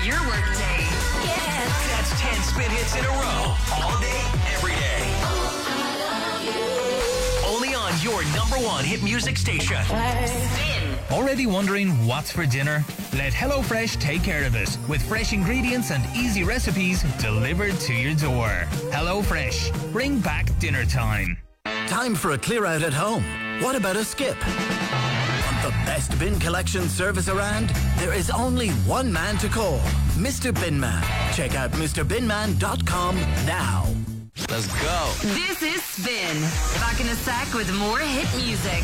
your workday. Yeah. That's 10 spin hits in a row. All day, every day. Only on your number one hit music station. Spin. Already wondering what's for dinner? Let HelloFresh take care of it with fresh ingredients and easy recipes delivered to your door. HelloFresh. Bring back dinner time. Time for a clear out at home. What about a skip? Want the best bin collection service around? There is only one man to call, Mr. Binman. Check out MrBinman.com now. Let's go. This is Spin. Back in a sec with more hit music.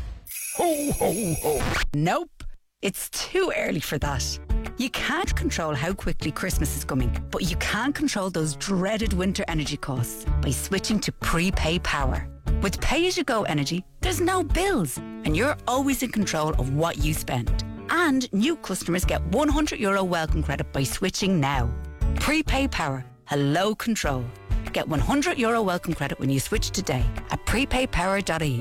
Ho, ho, ho. Nope, it's too early for that. You can't control how quickly Christmas is coming, but you can control those dreaded winter energy costs by switching to prepay power. With pay-as-you-go energy, there's no bills, and you're always in control of what you spend. And new customers get €100 welcome credit by switching now. Prepay power, hello control. Get €100 welcome credit when you switch today at prepaypower.ie.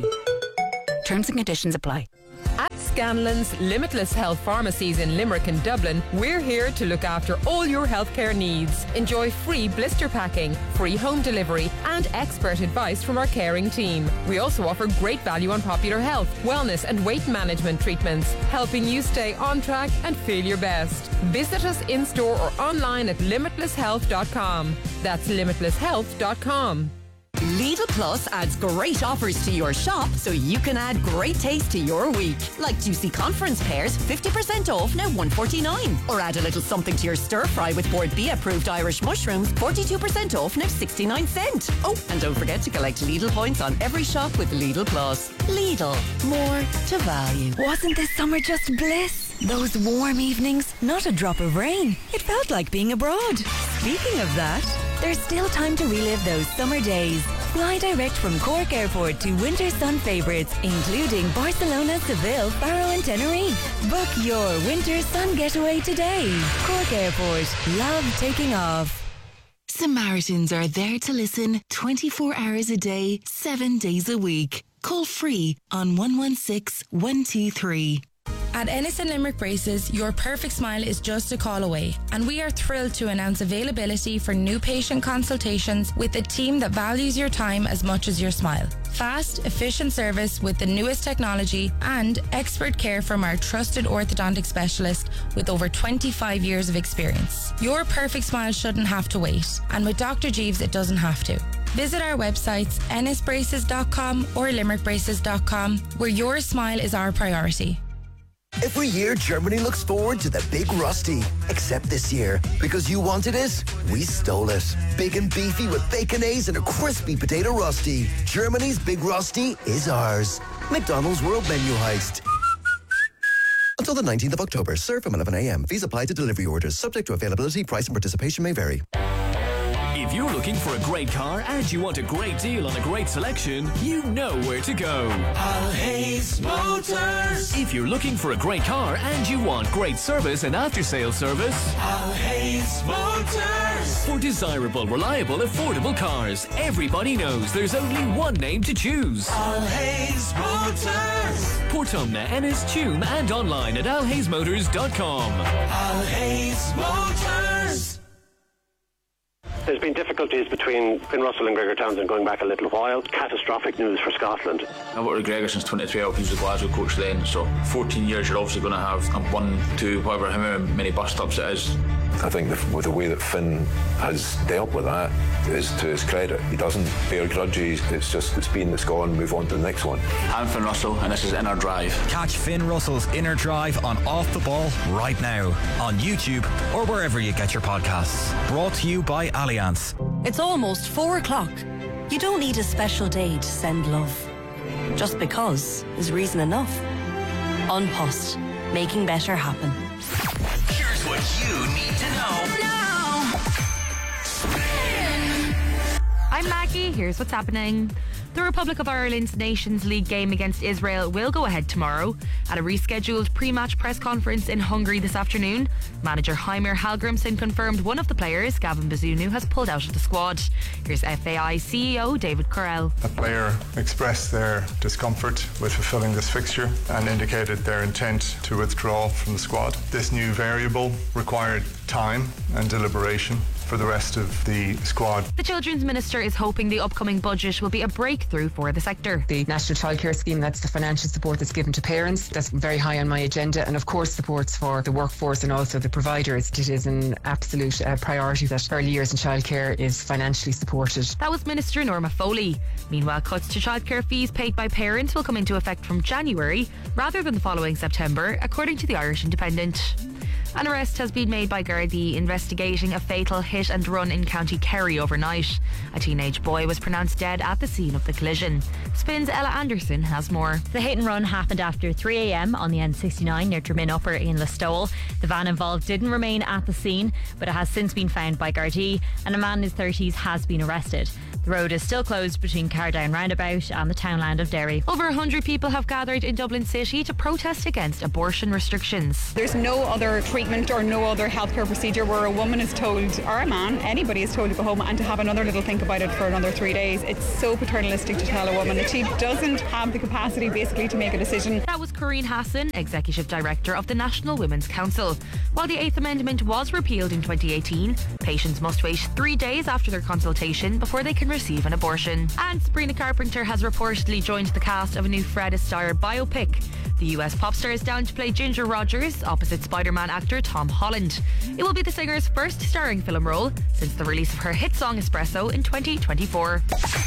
Terms and conditions apply. At Scanlon's Limitless Health Pharmacies in Limerick and Dublin, we're here to look after all your healthcare needs. Enjoy free blister packing, free home delivery and expert advice from our caring team. We also offer great value on popular health, wellness and weight management treatments, helping you stay on track and feel your best. Visit us in-store or online at limitlesshealth.com. That's limitlesshealth.com. Lidl Plus adds great offers to your shop so you can add great taste to your week. Like juicy conference pears, 50% off, now $1.49. Or add a little something to your stir fry with Board B approved Irish mushrooms, 42% off, now 69¢. Oh, and don't forget to collect Lidl points on every shop with Lidl Plus. Lidl, more to value. Wasn't this summer just bliss? Those warm evenings, not a drop of rain. It felt like being abroad. Speaking of that, there's still time to relive those summer days. Fly direct from Cork Airport to winter sun favourites, including Barcelona, Seville, Faro and Tenerife. Book your winter sun getaway today. Cork Airport. Love taking off. Samaritans are there to listen 24 hours a day, 7 days a week. Call free on 116 123. At Ennis and Limerick Braces, your perfect smile is just a call away, and we are thrilled to announce availability for new patient consultations with a team that values your time as much as your smile. Fast, efficient service with the newest technology and expert care from our trusted orthodontic specialist with over 25 years of experience. Your perfect smile shouldn't have to wait, and with Dr. Jeeves it doesn't have to. Visit our websites ennisbraces.com or limerickbraces.com, where your smile is our priority. Every year, Germany looks forward to the Big Rusty. Except this year, because you wanted it, we stole it. Big and beefy with baconaise and a crispy potato rusty. Germany's Big Rusty is ours. McDonald's World Menu Heist. Until the 19th of October, serve from 11 a.m. Fees apply to delivery orders. Subject to availability, price and participation may vary. If you're looking for a great car and you want a great deal on a great selection, you know where to go. Alhays Motors. If you're looking for a great car and you want great service and after-sales service, Alhays Motors. For desirable, reliable, affordable cars, everybody knows there's only one name to choose. Alhays Motors. Portumna, Ennis, Tuam and online at alhaysmotors.com. Alhays Motors. There's been difficulties between Finn Russell and Gregor Townsend going back a little while. Catastrophic news for Scotland. I've worked with Gregor since 2012. He was the Glasgow coach then, so 14 years you're obviously going to have 1, 2, however many bus stops it is. I think with the way that Finn has dealt with that is to his credit. He doesn't bear grudges. It's been, it's gone, move on to the next one. I'm Finn Russell and this is Inner Drive. Catch Finn Russell's Inner Drive on Off the Ball right now on YouTube or wherever you get your podcasts. Brought to you by Allianz. It's almost 4 o'clock. You don't need a special day to send love. Just because is reason enough. An Post, making better happen. Here's what you need to know now. Spin. I'm Maggie. Here's what's happening. The Republic of Ireland's Nations League game against Israel will go ahead tomorrow. At a rescheduled pre-match press conference in Hungary this afternoon, manager Heimir Hallgrimsson confirmed one of the players, Gavin Bazunu, has pulled out of the squad. Here's FAI CEO David Correll. A player expressed their discomfort with fulfilling this fixture and indicated their intent to withdraw from the squad. This new variable required time and deliberation for the rest of the squad. The Children's Minister is hoping the upcoming budget will be a breakthrough for the sector. The National Childcare Scheme, that's the financial support that's given to parents. That's very high on my agenda, and of course supports for the workforce and also the providers. It is an absolute priority that early years in childcare is financially supported. That was Minister Norma Foley. Meanwhile, cuts to childcare fees paid by parents will come into effect from January rather than the following September, according to the Irish Independent. An arrest has been made by Gardaí investigating a fatal hit and run in County Kerry overnight. A teenage boy was pronounced dead at the scene of the collision. Spin's Ella Anderson has more. The hit and run happened after 3 a.m. on the N69 near Dramin Upper in Listowel. The van involved didn't remain at the scene, but it has since been found by Gardaí, and a man in his 30s has been arrested. The road is still closed between Cardown Roundabout and the townland of Derry. Over 100 people have gathered in Dublin City to protest against abortion restrictions. There's no other treatment or no other healthcare procedure where a woman is told, or a man, anybody is told to go home and to have another little think about it for another 3 days. It's so paternalistic to tell a woman that she doesn't have the capacity basically to make a decision. That was Corinne Hassan, Executive Director of the National Women's Council. While the 8th Amendment was repealed in 2018, patients must wait 3 days after their consultation before they can receive an abortion. And Sabrina Carpenter has reportedly joined the cast of a new Fred Astaire biopic. The US pop star is down to play Ginger Rogers opposite Spider-Man actor Tom Holland. It will be the singer's first starring film role since the release of her hit song Espresso in 2024.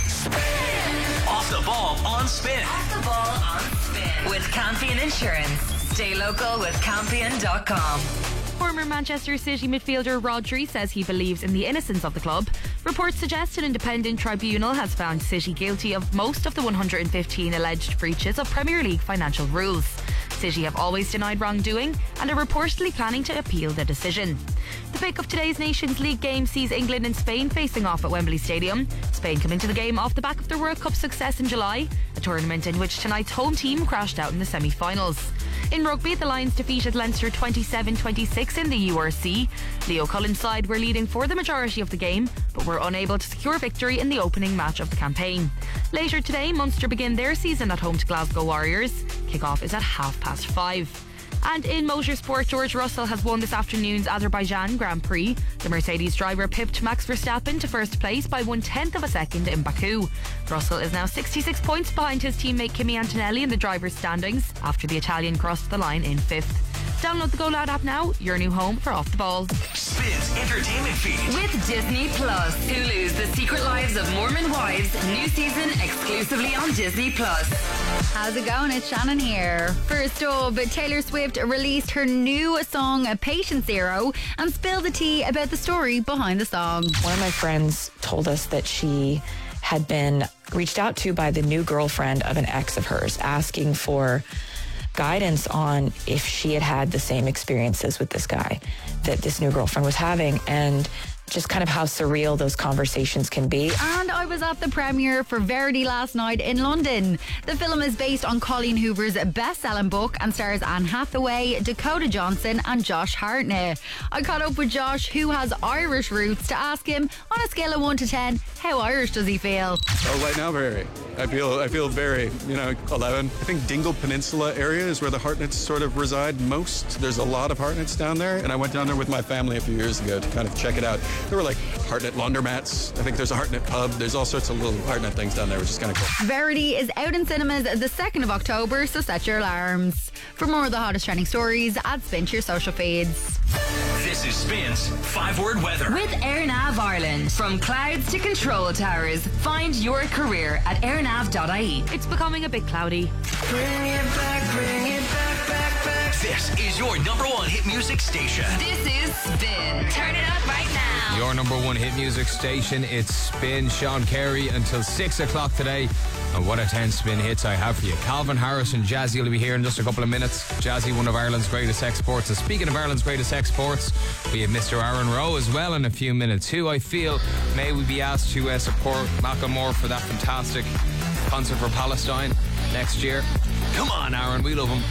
Off the ball on Spin. Off the ball on Spin. With Campion Insurance. Stay local with Campion.com. Former Manchester City midfielder Rodri says he believes in the innocence of the club. Reports suggest an independent tribunal has found City guilty of most of the 115 alleged breaches of Premier League financial rules. City have always denied wrongdoing and are reportedly planning to appeal the decision. The pick of today's Nations League game sees England and Spain facing off at Wembley Stadium. Spain come into the game off the back of their World Cup success in July, a tournament in which tonight's home team crashed out in the semi-finals. In rugby, the Lions defeated Leinster 27-26 in the URC. Leo Cullen's side were leading for the majority of the game, but were unable to secure victory in the opening match of the campaign. Later today, Munster begin their season at home to Glasgow Warriors. Kick-off is at 5:30. And in motorsport, George Russell has won this afternoon's Azerbaijan Grand Prix. The Mercedes driver pipped Max Verstappen to first place by 1/10 of a second in Baku. Russell is now 66 points behind his teammate Kimi Antonelli in the driver's standings after the Italian crossed the line in 5th. Download the Go Loud app now, your new home for Off the Ball. Spins Entertainment Feed. With Disney Plus. Hulu's The Secret Lives of Mormon Wives. New season exclusively on Disney Plus. How's it going? It's Shannon here. First up, Taylor Swift released her new song, Patient Zero, and spilled the tea about the story behind the song. One of my friends told us that she had been reached out to by the new girlfriend of an ex of hers, asking for guidance on if she had had the same experiences with this guy that this new girlfriend was having, and just kind of how surreal those conversations can be. And I was at the premiere for Verity last night in London. The film is based on Colleen Hoover's best-selling book and stars Anne Hathaway, Dakota Johnson and Josh Hartnett. I caught up with Josh, who has Irish roots, to ask him, on a scale of 1 to 10, how Irish does he feel? Oh, right now, very. I feel very, 11. I think Dingle Peninsula area is where the Hartnetts sort of reside most. There's a lot of Hartnetts down there, and I went down there with my family a few years ago to kind of check it out. There were like Hartnett laundromats. I think there's a Hartnett pub. There's all sorts of little Hartnett things down there, which is kind of cool. Verity is out in cinemas the 2nd of October, so set your alarms. For more of the hottest trending stories, add Spin to your social feeds. This is Spin's 5-word weather. With AirNav Ireland. From clouds to control towers, find your career at airnav.ie. It's becoming a bit cloudy. Bring it back, bring it back, back, back. This is your number one hit music station. This is Spin. Turn it up right now. Your number one hit music station. It's Spin. Sean Carey until 6 o'clock today. And what a 10 Spin hits I have for you. Calvin Harris and Jazzy will be here in just a couple of minutes. Jazzy, one of Ireland's greatest exports. And speaking of Ireland's greatest exports, we have Mr. Aaron Rowe as well in a few minutes, who I feel may we be asked to support Macklemore for that fantastic concert for Palestine next year. Come on, Aaron, we love him.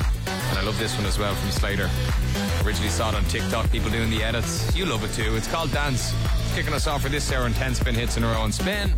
And I love this one as well from Slater. Originally saw it on TikTok, people doing the edits. You love it too. It's called Dance. Kicking us off for this hour on 10 spin hits in a row on Spin.